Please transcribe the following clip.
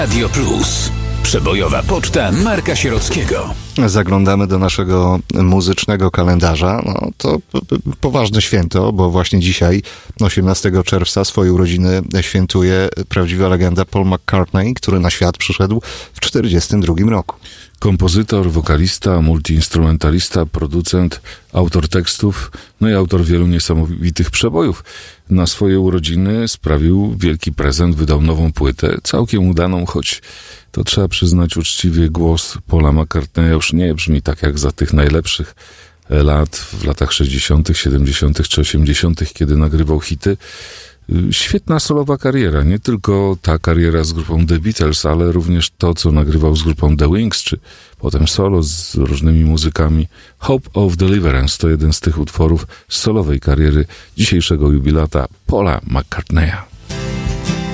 Radio Plus. Przebojowa poczta Marka Sierockiego. Zaglądamy do naszego muzycznego kalendarza. No, to poważne święto, bo właśnie dzisiaj, 18 czerwca, swoje urodziny świętuje prawdziwa legenda Paul McCartney, który na świat przyszedł w 1942 roku. Kompozytor, wokalista, multiinstrumentalista, producent, autor tekstów, no i autor wielu niesamowitych przebojów. Na swoje urodziny sprawił wielki prezent, wydał nową płytę, całkiem udaną, choć to trzeba przyznać uczciwie, głos Paula McCartneya już nie brzmi tak jak za tych najlepszych lat, w latach 60., 70. czy 80., kiedy nagrywał hity. Świetna solowa kariera, nie tylko ta kariera z grupą The Beatles, ale również to, co nagrywał z grupą The Wings, czy potem solo z różnymi muzykami. Hope of Deliverance to jeden z tych utworów z solowej kariery dzisiejszego jubilata Paula McCartneya.